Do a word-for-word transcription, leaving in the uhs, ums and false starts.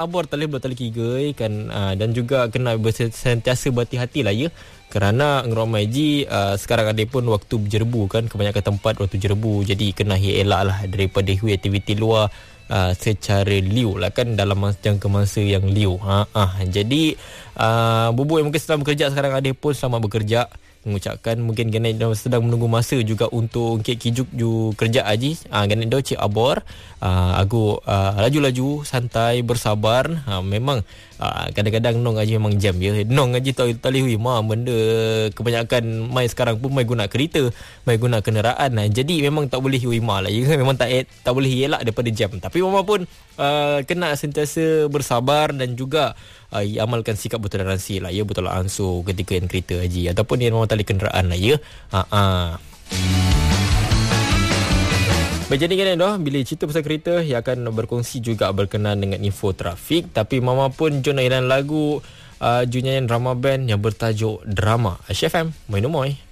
abor tali belah tali kigai kan, uh, dan juga kena sentiasa berhati-hati lah ya, kerana ngeromai ji uh, sekarang ada pun waktu berjerbu kan, kebanyakan tempat waktu jerbu, jadi kena elak lah daripada hui aktiviti luar uh, secara liu lah kan, dalam masa, jangka masa yang liu. Ha, ah, jadi uh, bubu yang mungkin sedang bekerja sekarang ada pun selamat bekerja, mengucapkan mungkin Ganet dah sedang menunggu masa juga untuk kek kijuk ju kerja aji. Ah, Ganet dah cik abor, ah, aku ah, laju-laju santai bersabar. Ah, memang ah, kadang-kadang nong aji memang jam ya. Nong aji tak tali hui mah benda kebanyakan mai sekarang pun mai guna kereta, mai guna kenderaan. Nah, jadi memang tak boleh hui mah lah ya. Memang tak tak boleh elak daripada jam. Tapi mama pun ah, kena sentiasa bersabar dan juga uh, amalkan sikap bertoleransi lah ya, betul lah ansur ketika yang kereta haji ataupun yang memang tali kenderaan lah ya. Ha ah. Baik, jadi kan dah bila cerita pasal kereta yang akan berkongsi juga berkenaan dengan info trafik, tapi mama pun jom nak lagu uh, junyayan drama band yang bertajuk Drama. Aisyah F M, Moin Moin.